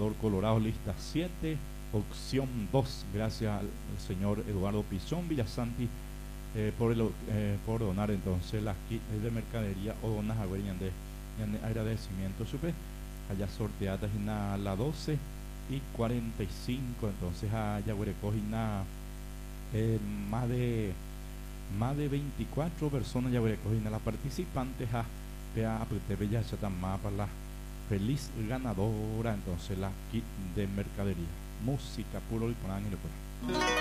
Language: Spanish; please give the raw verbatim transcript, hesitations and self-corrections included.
Salvador, Colorado, lista siete, opción dos. Gracias al, al señor Eduardo Pizón Villasanti eh, por, el, eh, por donar entonces las kits de mercadería o donas a ver de agradecimiento supe. Allá sorteadas en la doce y cuarenta y cinco, entonces a Yaguarecojina eh, más de más de veinticuatro personas Yaguarecojina las participantes a Pea Apetebe ya Chatamá para la feliz ganadora entonces la kit de mercadería. Música puro y por ángel.